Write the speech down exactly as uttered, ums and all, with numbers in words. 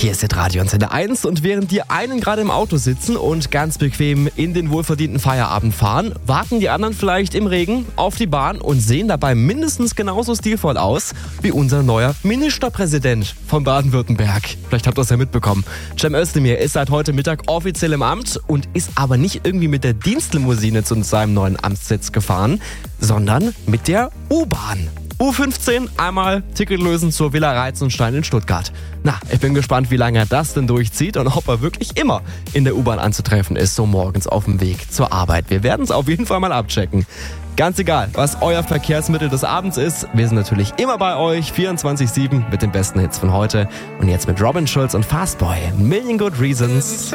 Hier ist Radio Antenne eins und während die einen gerade im Auto sitzen und ganz bequem in den wohlverdienten Feierabend fahren, warten die anderen vielleicht im Regen auf die Bahn und sehen dabei mindestens genauso stilvoll aus wie unser neuer Ministerpräsident von Baden-Württemberg. Vielleicht habt ihr das ja mitbekommen. Cem Özdemir ist seit heute Mittag offiziell im Amt und ist aber nicht irgendwie mit der Dienstlimousine zu seinem neuen Amtssitz gefahren, sondern mit der U-Bahn. U fünfzehn, einmal Ticket lösen zur Villa Reizenstein in Stuttgart. Na, ich bin gespannt, wie lange er das denn durchzieht und ob er wirklich immer in der U-Bahn anzutreffen ist, so morgens auf dem Weg zur Arbeit. Wir werden es auf jeden Fall mal abchecken. Ganz egal, was euer Verkehrsmittel des Abends ist, wir sind natürlich immer bei euch, vierundzwanzig sieben mit den besten Hits von heute. Und jetzt mit Robin Schulz und Fastboy, Million Good Reasons.